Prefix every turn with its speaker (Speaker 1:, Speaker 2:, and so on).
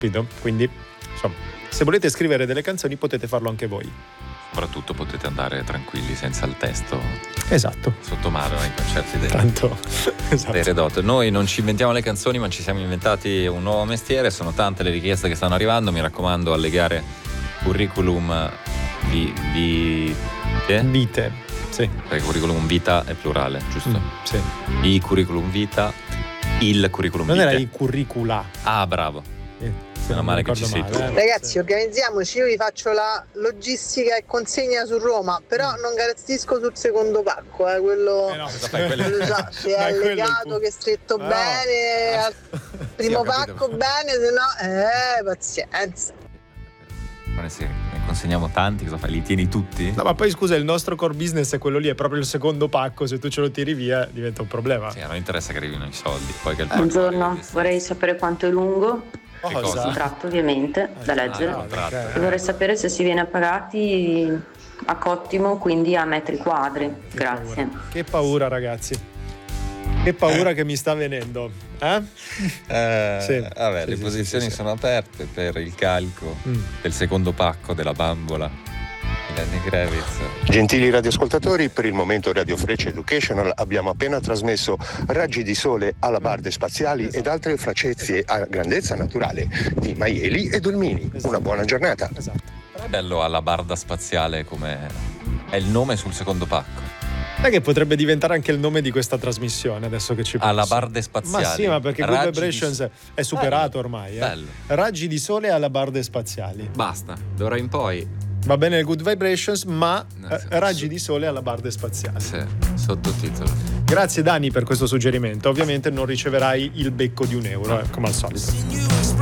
Speaker 1: Capito? Quindi, insomma, se volete scrivere delle canzoni potete farlo anche voi.
Speaker 2: Soprattutto potete andare tranquilli senza il testo
Speaker 1: Esatto.
Speaker 2: sotto mano ai concerti dei
Speaker 1: Tanto, esatto.
Speaker 2: Red Hot. Noi non ci inventiamo le canzoni, ma ci siamo inventati un nuovo mestiere. Sono tante le richieste che stanno arrivando. Mi raccomando, allegare curriculum
Speaker 1: Vite, sì.
Speaker 2: Perché curriculum vita è plurale, giusto?
Speaker 1: Sì.
Speaker 2: I curriculum vita, il curriculum
Speaker 1: Non
Speaker 2: vitae.
Speaker 1: era i curricula.
Speaker 2: Ah, bravo.
Speaker 1: Se non
Speaker 2: male
Speaker 1: mi
Speaker 2: che ci
Speaker 1: ricordo
Speaker 2: sei
Speaker 1: male,
Speaker 3: Ragazzi, organizziamoci, io vi faccio la logistica e consegna su Roma, però non garantisco sul secondo pacco, quello,
Speaker 1: no.
Speaker 3: quello so, se
Speaker 1: Ma
Speaker 3: è
Speaker 1: è quello il
Speaker 3: legato,
Speaker 1: punto.
Speaker 3: che è stretto
Speaker 1: No.
Speaker 3: bene, al primo
Speaker 2: ho capito.
Speaker 3: pacco bene, se no, pazienza.
Speaker 2: Ma se ne consegniamo tanti, cosa fai? Li tieni tutti?
Speaker 1: No, ma poi scusa, il nostro core business è quello lì, è proprio il secondo pacco, se tu ce lo tiri via diventa un problema.
Speaker 2: Sì, a noi interessa che arrivino i soldi. Poi che il pacco
Speaker 4: Buongiorno,
Speaker 2: arrivi.
Speaker 4: vorrei sapere quanto è lungo
Speaker 2: Che
Speaker 4: il
Speaker 2: cosa?
Speaker 4: contratto, ovviamente, da leggere.
Speaker 2: il contratto.
Speaker 4: E vorrei sapere se si viene pagati a cottimo, quindi a metri quadri. Grazie.
Speaker 1: Che paura, ragazzi. Che paura che mi sta venendo. Sì,
Speaker 2: Vabbè,
Speaker 1: sì,
Speaker 2: le
Speaker 1: sì,
Speaker 2: posizioni
Speaker 1: sì, sì.
Speaker 2: sono aperte per il calco del secondo pacco della bambola di Lenny Kravitz.
Speaker 5: Gentili radioascoltatori, per il momento Radio Freccia Educational abbiamo appena trasmesso raggi di sole, alabarde spaziali ed altre facezie a grandezza naturale di maiali e dolmini. Una buona giornata.
Speaker 1: Esatto.
Speaker 2: Però è bello alla barda spaziale come è il nome sul secondo pacco.
Speaker 1: Sai che potrebbe diventare anche il nome di questa trasmissione, adesso che ci penso.
Speaker 2: Alabarde spaziali.
Speaker 1: Ma sì, ma perché Good
Speaker 2: Raggi
Speaker 1: Vibrations è superato ormai.
Speaker 2: Bello.
Speaker 1: Raggi di sole e alabarde spaziali.
Speaker 2: Basta, d'ora in poi
Speaker 1: Va bene il Good Vibrations, ma
Speaker 2: sì,
Speaker 1: raggi di sole e alabarde spaziali.
Speaker 2: sì, sottotitolo.
Speaker 1: Grazie Dani per questo suggerimento. Ovviamente non riceverai il becco di €1, come al solito.